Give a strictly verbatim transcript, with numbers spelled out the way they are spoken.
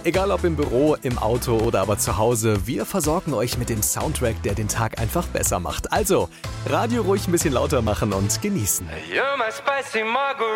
Egal ob im Büro, im Auto oder aber zu Hause, wir versorgen euch mit dem Soundtrack, der den Tag einfach besser macht. Also, Radio ruhig ein bisschen lauter machen und genießen. You're my spicy margarita.